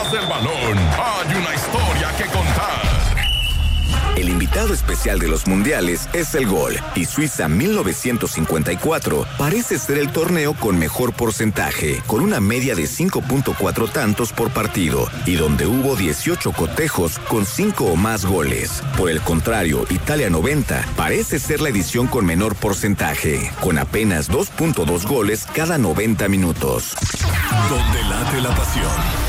Detrás del balón hay una historia que contar. El invitado especial de los mundiales es el gol, y Suiza 1954 parece ser el torneo con mejor porcentaje, con una media de 5.4 tantos por partido, y donde hubo 18 cotejos con 5 o más goles. Por el contrario, Italia 90 parece ser la edición con menor porcentaje, con apenas 2.2 goles cada 90 minutos. Donde late la pasión.